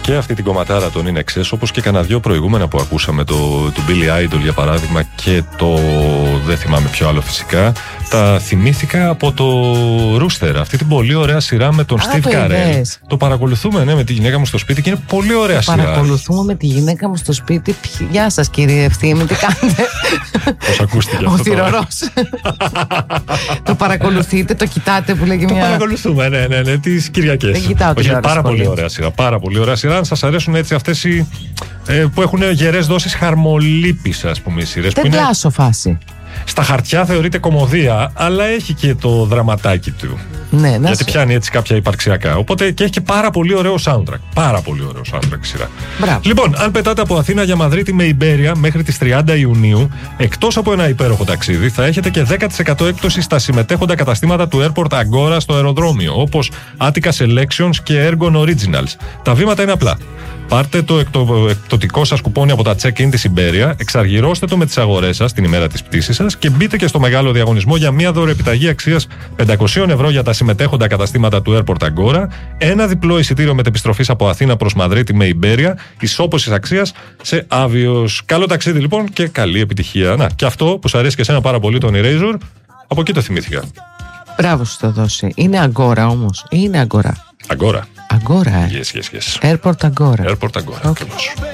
και αυτή την κομματάρα των In Excess, όπως και κανένα δυο προηγούμενα που ακούσαμε, του Billy Idol για παράδειγμα, και το δεν θυμάμαι ποιο άλλο φυσικά, τα θυμήθηκα από το Rooster, αυτή την πολύ ωραία σειρά με τον Steve Carell. Το παρακολουθούμε, ναι, με τη γυναίκα μου στο σπίτι και είναι πολύ ωραία σειρά. Παρακολουθούμε με τη γυναίκα μου στο σπίτι. Γεια σας κύριε Ευθύμη, τι κάνετε? Πώς ακούστηκε Ο αυτό? θηρορός. Το παρακολουθείτε, το κοιτάτε που λέγει το μια... Το παρακολουθούμε, ναι, τις Κυριακές. Δεν κοιτάω όχι, πάρα πολύ ωραία σειρά, πάρα πολύ ωραία σειρά. Αν σας αρέσουν έτσι αυτές οι που έχουν γερές δόσεις χαρμολύπης, ας πούμε, οι σειρές. Δεν πλάσω φάση. Στα χαρτιά θεωρείται κωμωδία, αλλά έχει και το δραματάκι του. Ναι, γιατί πιάνει έτσι κάποια υπαρξιακά. Οπότε και έχει και πάρα πολύ ωραίο soundtrack. Πάρα πολύ ωραίο soundtrack σειρά. Μπράβο. Λοιπόν, αν πετάτε από Αθήνα για Μαδρίτη με Ιμπέρια μέχρι τις 30 Ιουνίου, εκτός από ένα υπέροχο ταξίδι, θα έχετε και 10% έκπτωση στα συμμετέχοντα καταστήματα του Airport Agora στο αεροδρόμιο, όπως Attica Selections και Ergon Originals. Τα βήματα είναι απλά. Πάρτε το εκπτωτικό σας κουπόνι από τα check-in της Ιμπέρια, εξαργυρώστε το με τις αγορές σας την ημέρα της πτήσης σας και μπείτε και στο μεγάλο διαγωνισμό για μια δωροεπιταγή αξίας 500 ευρώ για τα συμμετέχοντα καταστήματα του Airport Agora, ένα διπλό εισιτήριο μετεπιστροφής από Αθήνα προς Μαδρίτη με Ιμπέρια, ισόπωσης αξίας σε Avios. Καλό ταξίδι λοιπόν και καλή επιτυχία. Να, και αυτό που σου αρέσει και εσένα πάρα πολύ, τον Eraser, από εκεί το θυμήθηκα. Μπράβο σου το δώσει. Είναι Agora όμως. Είναι Agora. Agora. Agora. Yes. Airport Agora. Airport Agora. Okay.